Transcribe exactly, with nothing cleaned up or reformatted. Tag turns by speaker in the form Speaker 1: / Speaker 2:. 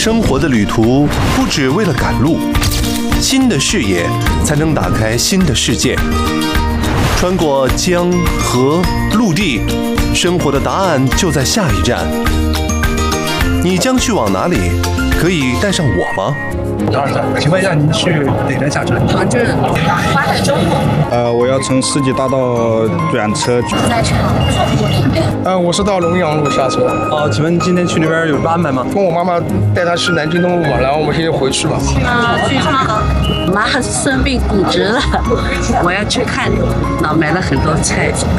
Speaker 1: 生活的旅途不只为了赶路，新的视野才能打开新的世界。穿过江河陆地，生活的答案就在下一站。你将去往哪里？可以带上我吗？
Speaker 2: 当然了，请问一下，您去哪站下车？
Speaker 3: 长镇淮海中路。
Speaker 4: 呃，我要从世纪大道转车去。
Speaker 3: 在长
Speaker 5: 呃，我是到龙阳路下车。
Speaker 2: 哦，请问今天去那边有什么安排吗？
Speaker 5: 跟我妈妈带她去南京东路嘛，然后我们现在回去吧。
Speaker 3: 啊，去什么？妈生病骨折了，我要去看，那买了很多菜，